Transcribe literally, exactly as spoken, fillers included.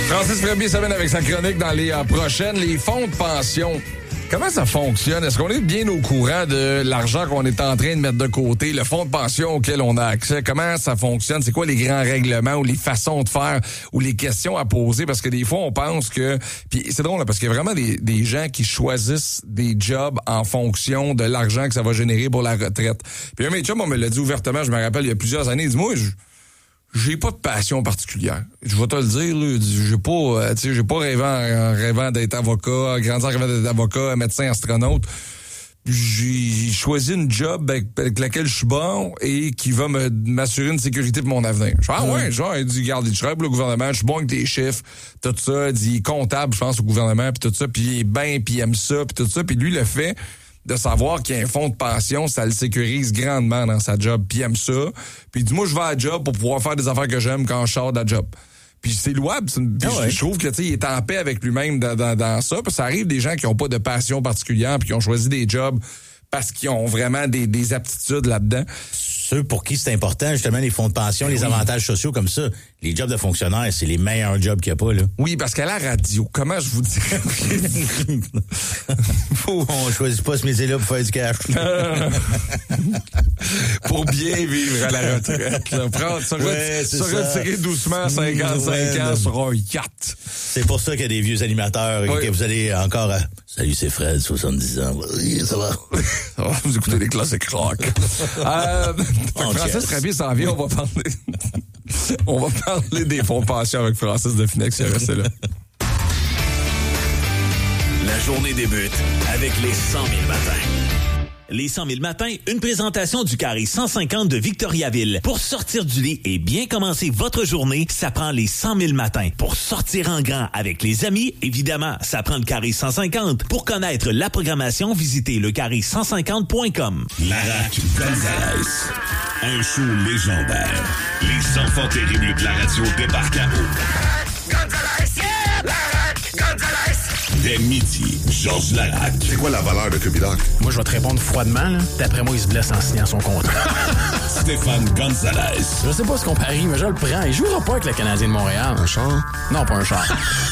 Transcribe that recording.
Francis Fréby s'amène avec sa chronique dans les euh, prochaines. Les fonds de pension. Comment ça fonctionne? Est-ce qu'on est bien au courant de l'argent qu'on est en train de mettre de côté, le fonds de pension auquel on a accès? Comment ça fonctionne? C'est quoi les grands règlements ou les façons de faire ou les questions à poser? Parce que des fois, on pense que... Puis c'est drôle, là, parce qu'il y a vraiment des, des gens qui choisissent des jobs en fonction de l'argent que ça va générer pour la retraite. Puis un de mes chums, on me l'a dit ouvertement, je me rappelle, il y a plusieurs années, il dit, moi, je... J'ai pas de passion particulière. Je vais te le dire, là, j'ai pas, euh, tu sais, j'ai pas rêvé en, en rêvant d'être avocat, grandir en rêvant d'être avocat, médecin, astronaute. J'ai choisi une job avec, avec laquelle je suis bon et qui va me m'assurer une sécurité pour mon avenir. Je fais, ah ouais, genre, il dit, regarde, je travaille pour le gouvernement, je suis bon avec des chiffres, tout ça, il dit, il est comptable, je pense, au gouvernement, puis tout ça, puis il est bien, puis il aime ça, puis tout ça, puis lui, le fait de savoir qu'il y a un fonds de pension, ça le sécurise grandement dans sa job, puis il aime ça. Puis il dit, moi, je vais à la job pour pouvoir faire des affaires que j'aime quand je sors de la job. Puis c'est louable. C'est une, ah ouais. Je trouve que, tu sais, il est en paix avec lui-même dans, dans, dans ça. Puis ça arrive des gens qui n'ont pas de passion particulière puis qui ont choisi des jobs parce qu'ils ont vraiment des, des aptitudes là-dedans. Ceux pour qui c'est important, justement, les fonds de pension, oui. Les avantages sociaux comme ça, les jobs de fonctionnaires, c'est les meilleurs jobs qu'il n'y a pas, là. Oui, parce qu'à la radio, comment je vous dirais? On choisit pas ce métier-là pour faire du cash. Pour bien vivre à la retraite. Là. Prendre, se, ouais, se retirer doucement à cinquante-cinq ouais, ans sur un yacht. C'est pour ça qu'il y a des vieux animateurs oui. que vous allez encore à... Salut, c'est Fred, soixante-dix ans. Oui, ça va. Ça va, vous écoutez les classiques rock. euh, Francis Fréby s'en vient, on va parler... On va parler des fonds de pension avec Francis de Finex, il est resté là. La journée débute avec les cent mille matins. Les cent mille matins, une présentation du carré cent cinquante de Victoriaville. Pour sortir du lit et bien commencer votre journée, ça prend les cent mille matins. Pour sortir en grand avec les amis, évidemment, ça prend le carré cent cinquante. Pour connaître la programmation, visitez le carré cent cinquante point com. Larac Gonzalez. Un show légendaire. Les enfants terribles de la radio débarquent à eau. Gonzalez, yeah! Larac Gonzalez! Dès midi, Georges Larac. C'est quoi la valeur de Cupidoc? Moi, je vais te répondre froidement, là. D'après moi, il se blesse en signant son contrat. Stéphane Gonzalez. Je sais pas ce qu'on parie, mais je le prends. Il jouera pas avec le Canadien de Montréal. Un char? Non, pas un char.